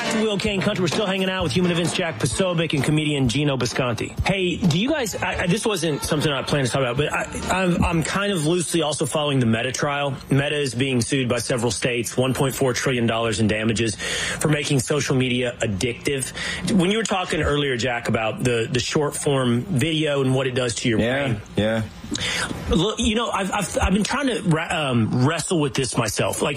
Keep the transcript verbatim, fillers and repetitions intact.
Will Kane Country. We're still hanging out with human events Jack Posobiec and comedian Gino Bisconti. Hey, do you guys, I, I, this wasn't something I planned to talk about, but I, I'm, I'm kind of loosely also following the Meta trial. Meta is being sued by several states, one point four trillion dollars in damages for making social media addictive. When you were talking earlier, Jack, about the, the short form video and what it does to your yeah, brain. Yeah, Look, you know, I've, I've, I've been trying to um, wrestle with this myself. Like,